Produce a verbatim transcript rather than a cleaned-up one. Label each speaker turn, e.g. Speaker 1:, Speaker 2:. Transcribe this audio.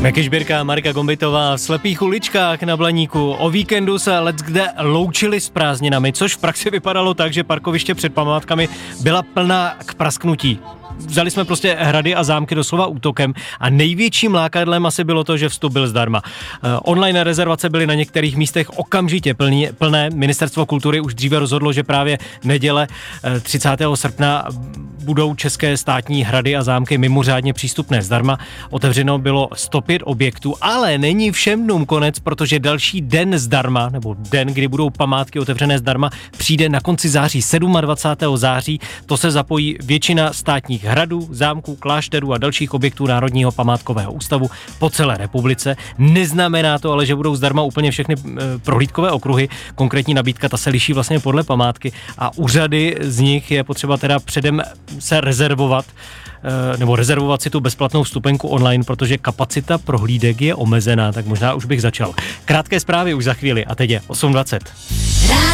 Speaker 1: Meky Žbírka, Marika Gombitová v slepých uličkách na Blaníku. O víkendu se leckde loučili s prázdninami, což v praxi vypadalo tak, že parkoviště před památkami byla plná k prasknutí. Vzali jsme prostě hrady a zámky doslova útokem a největším lákadlem asi bylo to, že vstup byl zdarma. Online rezervace byly na některých místech okamžitě plný, plné. Ministerstvo kultury už dříve rozhodlo, že právě neděle třicátého srpna budou české státní hrady a zámky mimořádně přístupné zdarma. Otevřeno bylo sto pět objektů, ale není všem dnům konec, protože další den zdarma, nebo den, kdy budou památky otevřené zdarma, přijde na konci září, dvacátého sedmého září. To se zapojí většina státních hradů, zámků, klášterů a dalších objektů Národního památkového ústavu po celé republice. Neznamená to ale, že budou zdarma úplně všechny e, prohlídkové okruhy. Konkrétní nabídka ta se liší vlastně podle památky a u řady z nich je potřeba teda předem se rezervovat e, nebo rezervovat si tu bezplatnou vstupenku online, protože kapacita prohlídek je omezená, tak možná už bych začal. Krátké zprávy už za chvíli a teď je osm dvacet.